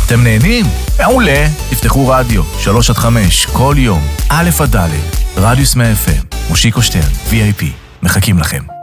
אתם נהנים? מעולה. תפתחו רדיו, 3-5, כל יום, א' עד ד', רדיוס 100 FM, מושיקו שטרן, VIP. מחכים לכם.